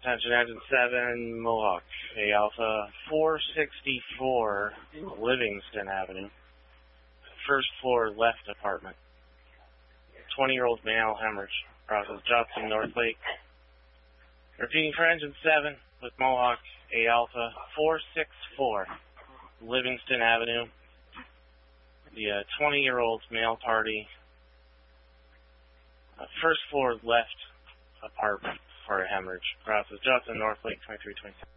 Attention Engine 7, Mohawk, A Alpha, 464 Livingston Avenue. First floor left apartment. 20-year-old male hemorrhage. Process Judson, North Lake. Repeating for Engine 7 with Mohawk, A Alpha, 464 Livingston Avenue. The 20-year-old male party. First floor left apartment for a hemorrhage. Process Judson, North Lake, 2327.